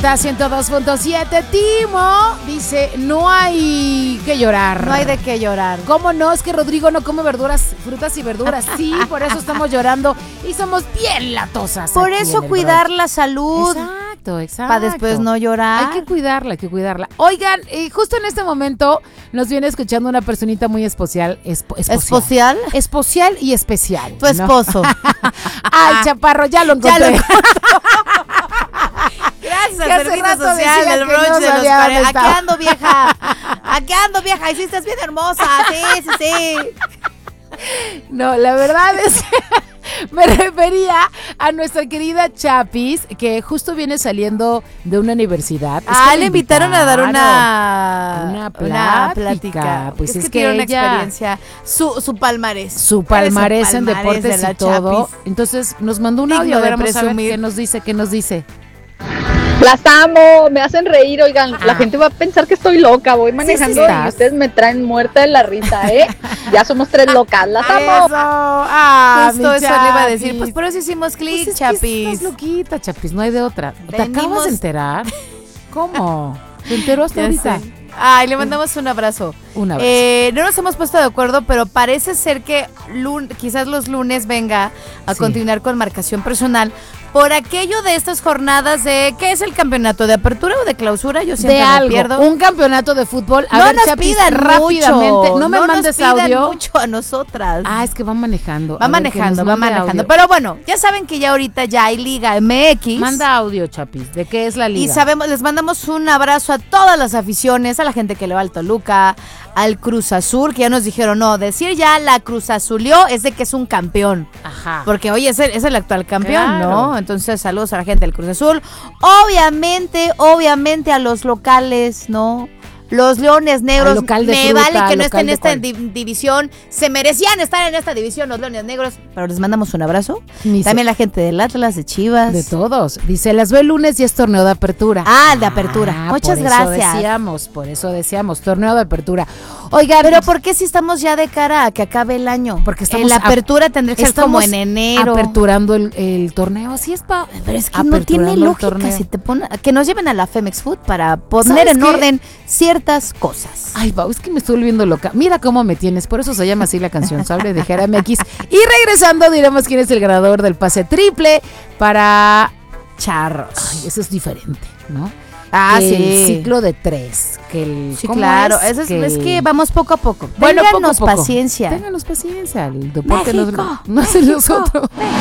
Está 102.7. Timo dice, no hay que llorar. No hay de qué llorar. ¿Cómo no? Es que Rodrigo no come verduras, frutas y verduras. Sí, por eso estamos llorando y somos bien latosas. Por eso cuidar la salud. Exacto. Para después no llorar. Hay que cuidarla. Oigan, justo en este momento nos viene escuchando una personita muy especial. ¿Especial? Especial y especial. Tu esposo. Ay, chaparro, ya lo encontré. Gracias al servicio social del brunch de los 40. Aquí ando, vieja. Y sí, estás bien hermosa. Sí. No, la verdad es que me refería a nuestra querida Chapis, que justo viene saliendo de una universidad. Le invitaron a dar una plática. Pues es que tiene una ella, experiencia, su palmarés. Su palmarés en deportes y todo. Chapis. Entonces nos mandó un Digno audio, de vamos a ver presumir. qué nos dice. Las amo, me hacen reír, oigan, la gente va a pensar que estoy loca, voy manejando y estás. ustedes me traen muerta de la risa, Ya somos tres locas, las amo. Justo eso le iba a decir, pues por eso hicimos clic, Pues Chapis. estás loquita, Chapis, no hay de otra. ¿Te acabas Venimos- de enterar? ¿Cómo? ¿Te enteró hasta Ya ahorita? sé. Ay, le mandamos un abrazo. Un abrazo. No nos hemos puesto de acuerdo, pero parece ser que quizás los lunes venga a Sí. continuar con marcación personal por aquello de estas jornadas de ¿qué es el campeonato? ¿De apertura o de clausura? Yo siempre De me algo, pierdo. un campeonato de fútbol. A No ver, nos Chapis, pidan rápidamente, mucho, no me mandes nos pidan audio. mucho a nosotras. Es que va manejando. Va A ver, que nos manejando. mande audio. Pero bueno, ya saben que ya ahorita ya hay Liga MX. Manda audio, Chapis, ¿de qué es la liga? Y les mandamos un abrazo a todas las aficiones, a la gente que le va al Toluca, al Cruz Azul, que ya nos dijeron, no, decir ya la Cruz Azulió es de que es un campeón. Ajá. Porque hoy es el actual campeón, Claro. ¿no? Entonces, saludos a la gente del Cruz Azul. Obviamente a los locales, ¿no? Los Leones Negros, Al local de me fruta, vale que no local estén en de esta cuál. división. Se merecían estar en esta división los Leones Negros, pero les mandamos un abrazo. Ni También la gente del Atlas, de Chivas. De todos. Dice, las ve el lunes y es torneo de apertura. De apertura. Muchas por gracias. Por eso decíamos, torneo de apertura. Oigan, Pero ¿por qué si estamos ya de cara a que acabe el año? Porque estamos en la apertura tendría que ser como en enero. aperturando el torneo. Así es, Pero es que no tiene lógica si te ponen, que nos lleven a la Femex Food para poner ¿Sabes en qué? orden ciertas cosas. Ay, Pau, es que me estoy volviendo loca. Mira cómo me tienes. Por eso se llama así la canción, ¿sabes? De Jera MX. Y regresando diremos quién es el ganador del pase triple para Charros. Ay, eso es diferente, ¿no? Sí. El ciclo de 3. Sí, ¿cómo claro. es? Es que vamos poco a poco. Bueno, Ténganos poco a poco. paciencia. Ténganos paciencia. El deporte México, no es de nosotros.